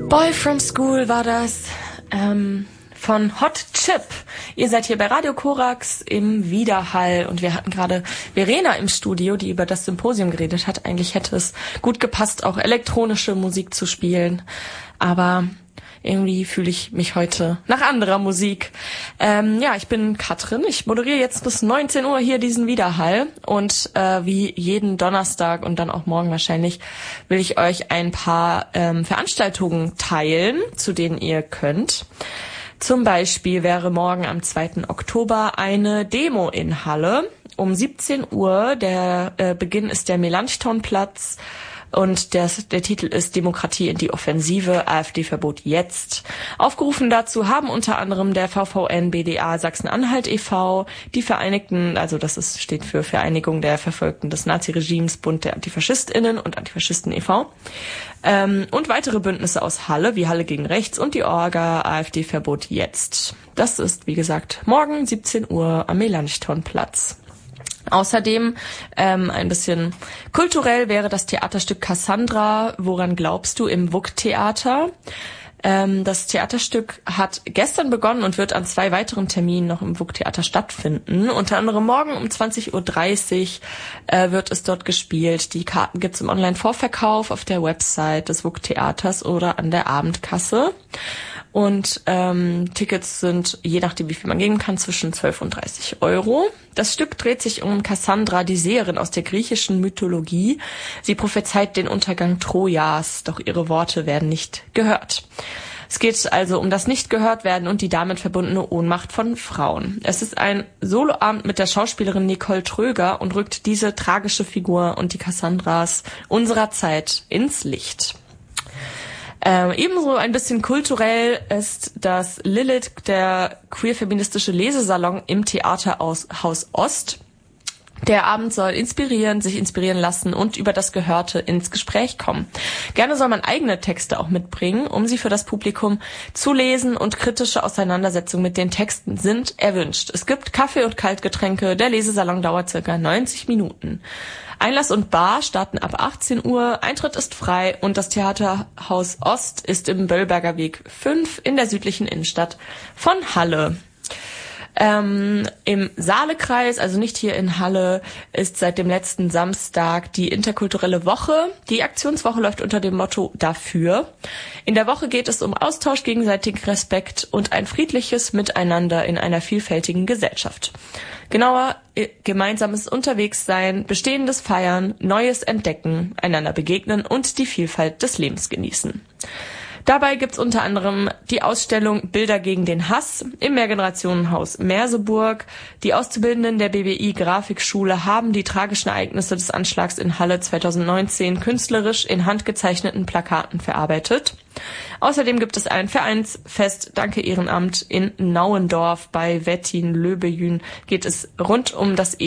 Boy from School war das, von Hot Chip. Ihr seid hier bei Radio Korax im Widerhall und wir hatten gerade Verena im Studio, die über das Symposium geredet hat. Eigentlich hätte es gut gepasst, auch elektronische Musik zu spielen, aber irgendwie fühle ich mich heute nach anderer Musik. Ich bin Katrin. Ich moderiere jetzt bis 19 Uhr hier diesen Widerhall. Und wie jeden Donnerstag und dann auch morgen wahrscheinlich will ich euch ein paar Veranstaltungen teilen, zu denen ihr könnt. Zum Beispiel wäre morgen am 2. Oktober eine Demo in Halle um 17 Uhr. Der Beginn ist der Melanchthonplatz. Und der Titel ist Demokratie in die Offensive, AfD-Verbot jetzt. Aufgerufen dazu haben unter anderem der VVN BDA Sachsen-Anhalt e.V., die Vereinigten, also steht für Vereinigung der Verfolgten des Naziregimes, Bund der AntifaschistInnen und Antifaschisten e.V., und weitere Bündnisse aus Halle, wie Halle gegen Rechts und die Orga AfD-Verbot jetzt. Das ist, wie gesagt, morgen 17 Uhr am Melanchthonplatz. Außerdem ein bisschen kulturell wäre das Theaterstück Cassandra, woran glaubst du, im WUK-Theater. Das Theaterstück hat gestern begonnen und wird an 2 weiteren Terminen noch im WUK-Theater stattfinden. Unter anderem morgen um 20.30 Uhr wird es dort gespielt. Die Karten gibt's im Online-Vorverkauf auf der Website des WUK-Theaters oder an der Abendkasse. Und Tickets sind, je nachdem wie viel man geben kann, zwischen 12 und 30 Euro. Das Stück dreht sich um Cassandra, die Seherin aus der griechischen Mythologie. Sie prophezeit den Untergang Trojas, doch ihre Worte werden nicht gehört. Es geht also um das Nicht-Gehört-Werden und die damit verbundene Ohnmacht von Frauen. Es ist ein Soloabend mit der Schauspielerin Nicole Tröger und rückt diese tragische Figur und die Cassandras unserer Zeit ins Licht. Ebenso ein bisschen kulturell ist das Lilith, der queer-feministische Lesesalon im Theaterhaus Ost. Der Abend soll sich inspirieren lassen und über das Gehörte ins Gespräch kommen. Gerne soll man eigene Texte auch mitbringen, um sie für das Publikum zu lesen, und kritische Auseinandersetzungen mit den Texten sind erwünscht. Es gibt Kaffee und Kaltgetränke, der Lesesalon dauert ca. 90 Minuten. Einlass und Bar starten ab 18 Uhr, Eintritt ist frei und das Theaterhaus Ost ist im Böllberger Weg 5 in der südlichen Innenstadt von Halle. Im Saalekreis, also nicht hier in Halle, ist seit dem letzten Samstag die interkulturelle Woche. Die Aktionswoche läuft unter dem Motto Dafür. In der Woche geht es um Austausch, gegenseitigen Respekt und ein friedliches Miteinander in einer vielfältigen Gesellschaft. Genauer, gemeinsames Unterwegssein, Bestehendes feiern, Neues entdecken, einander begegnen und die Vielfalt des Lebens genießen. Dabei gibt's unter anderem die Ausstellung Bilder gegen den Hass im Mehrgenerationenhaus Merseburg. Die Auszubildenden der BWI Grafikschule haben die tragischen Ereignisse des Anschlags in Halle 2019 künstlerisch in handgezeichneten Plakaten verarbeitet. Außerdem gibt es ein Vereinsfest Danke Ehrenamt in Nauendorf. Bei Wettin Löbejün geht es rund um das